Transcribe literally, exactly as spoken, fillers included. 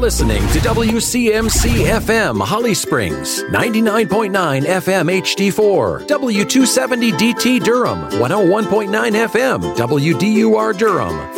listening to W C M C F M Holly Springs, ninety-nine point nine F M H D four, W two seventy D T Durham, one oh one point nine F M W D U R Durham.